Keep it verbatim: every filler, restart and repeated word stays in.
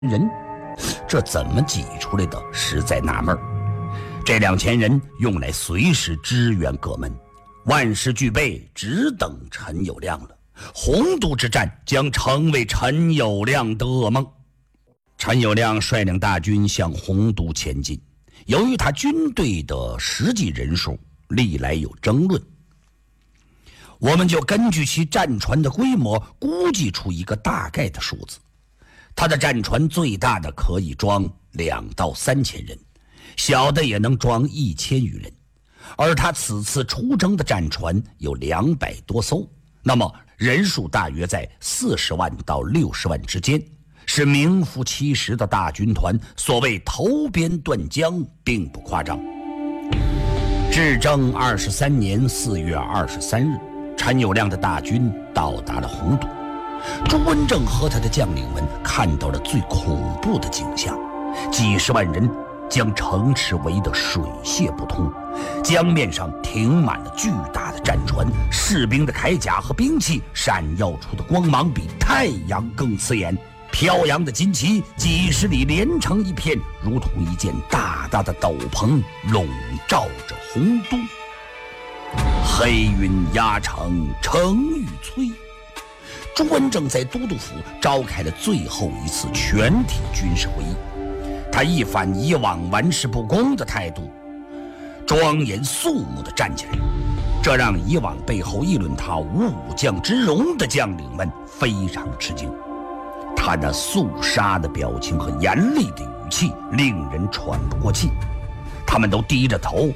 人，这怎么挤出来的？实在纳闷。这两千人用来随时支援各门，万事俱备，只等陈友谅了。洪都之战将成为陈友谅的噩梦。陈友谅率领大军向洪都前进，由于他军队的实际人数历来有争论，我们就根据其战船的规模估计出一个大概的数字。他的战船最大的可以装两到三千人，小的也能装一千余人，而他此次出征的战船有两百多艘，那么人数大约在四十万到六十万之间，是名副其实的大军团。所谓投鞭断江，并不夸张。至正二十三年四月二十三日，陈友谅的大军到达了洪都。朱温正和他的将领们看到了最恐怖的景象，几十万人将城池围得水泄不通，江面上停满了巨大的战船，士兵的铠甲和兵器闪耀出的光芒比太阳更刺眼，飘扬的旌旗几十里连成一片，如同一件大大的斗篷笼罩着洪都。黑云压城，城欲摧。朱温正在都督府召开了最后一次全体军事会议，他一反以往玩世不恭的态度，庄严肃穆地站起来，这让以往背后议论他无武将之容的将领们非常吃惊。他那肃杀的表情和严厉的语气令人喘不过气，他们都低着头